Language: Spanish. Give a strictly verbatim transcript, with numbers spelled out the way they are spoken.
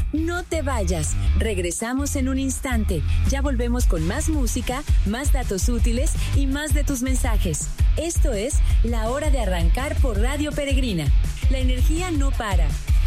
No te vayas, regresamos en un instante. Ya volvemos con más música, más datos útiles y más de tus mensajes. Esto es La Hora de Arrancar por Radio Peregrina. La energía no para,